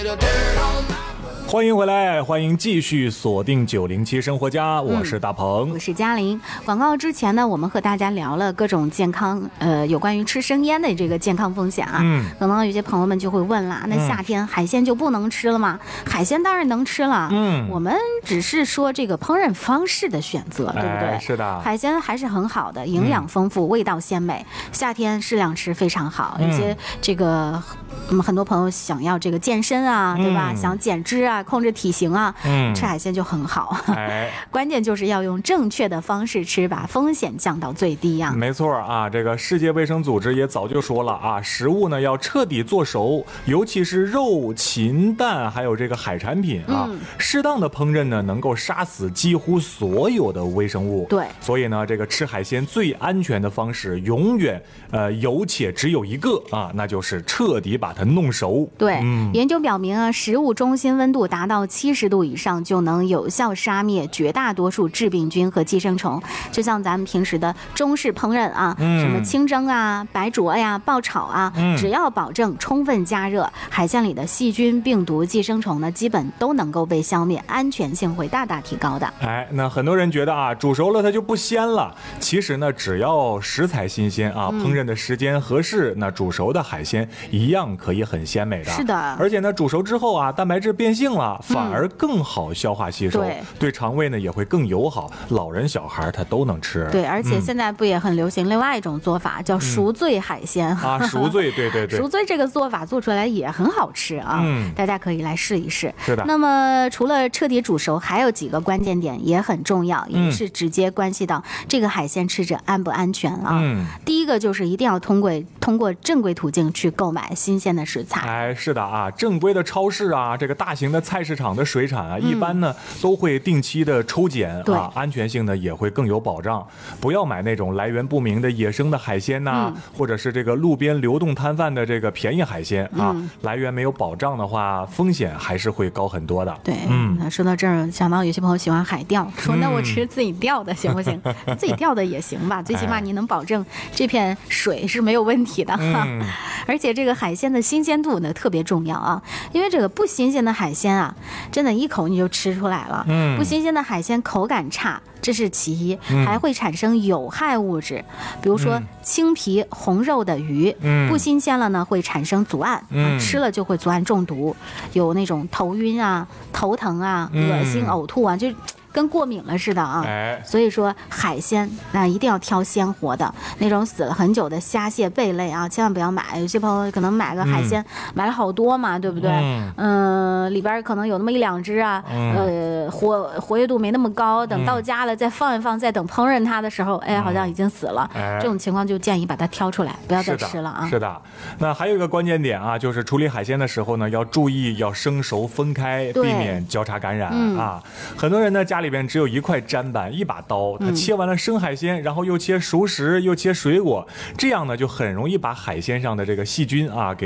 欢迎回来，欢迎继续锁定907生活家，我是大鹏， 我是嘉玲。广告之前呢，我们和大家聊了各种健康，有关于吃生腌的这个健康风险啊。可能有些朋友们就会问啦，那夏天海鲜就不能吃了吗？海鲜当然能吃了，我们只是说这个烹饪方式的选择，对不对？ 是的， 海鲜还是很好的，营养丰富，味道鲜美，夏天适量吃非常好。有些这个很多朋友想要这个健身啊，对吧？想减脂啊，控制体型啊，吃海鲜就很好。关键就是要用正确的方式吃，把风险降到最低啊。 没错啊，这个世界卫生组织也早就说了啊，食物呢要彻底做熟，尤其是肉、禽、蛋还有这个海产品啊，适当的烹饪呢能够杀死几乎所有的微生物。 对， 所以呢，这个吃海鲜最安全的方式永远有且只有一个啊，那就是彻底把它弄熟。 对，研究表明啊，食物中心温度达到70度以上，就能有效杀灭绝大多数致病菌和寄生虫。就像咱们平时的中式烹饪啊，什么清蒸啊、白灼呀、爆炒啊，只要保证充分加热，海鲜里的细菌、病毒、寄生虫呢，基本都能够被消灭，安全性会大大提高的。 那很多人觉得啊，煮熟了它就不鲜了。其实呢，只要食材新鲜啊，烹饪的时间合适，那煮熟的海鲜一样可以很鲜美的。 是的， 而且呢，煮熟之后啊，蛋白质变性了，反而更好消化吸收，对肠胃呢也会更友好，老人小孩他都能吃。 对，而且现在不也很流行另外一种做法，叫熟醉海鲜啊，熟醉，对对对， 熟醉这个做法做出来也很好吃啊，大家可以来试一试。 是的。 那么除了彻底煮熟，还有几个关键点也很重要，也是直接关系到这个海鲜吃着安不安全啊。第一个就是一定要通过正规途径去购买新鲜的食材。 是的啊，正规的超市啊，这个大型的菜市场的水产啊，一般呢都会定期的抽检啊，安全性呢也会更有保障。不要买那种来源不明的野生的海鲜呐，或者是这个路边流动摊贩的这个便宜海鲜啊，来源没有保障的话，风险还是会高很多的。 对，说到这儿，想到有些朋友喜欢海钓，说那我吃自己钓的行不行？自己钓的也行吧，最起码你能保证这片水是没有问题的。而且这个海鲜的新鲜度呢特别重要啊，因为这个不新鲜的海鲜啊，真的一口你就吃出来了。不新鲜的海鲜口感差，这是其一，还会产生有害物质，比如说青皮红肉的鱼，不新鲜了呢会产生组胺，吃了就会组胺中毒，有那种头晕啊、头疼啊、恶心、呕吐啊，就跟过敏了似的啊。所以说海鲜那一定要挑鲜活的，那种死了很久的虾蟹贝类啊，千万不要买。有些朋友可能买个海鲜买了好多嘛，对不对？里边可能有那么1-2只啊，活跃度没那么高，等到家了再放一放，再等烹饪它的时候，好像已经死了。这种情况就建议把它挑出来，不要再吃了啊。 是的，那还有一个关键点啊，就是处理海鲜的时候呢，要注意要生熟分开，避免交叉感染啊。很多人呢家里边只有一块砧板一把刀，他切完了生海鲜，然后又切熟食又切水果，这样呢就很容易把海鲜上的这个细菌啊给